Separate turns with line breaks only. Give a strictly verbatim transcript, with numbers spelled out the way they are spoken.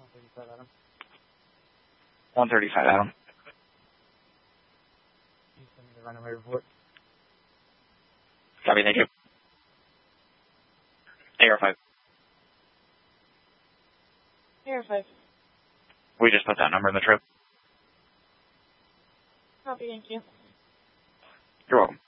one thirty-five, Adam.
You send me the runaway report.
Copy, thank you. A R five.
A R five.
We just put that number in the trip.
Copy, thank you.
You're welcome.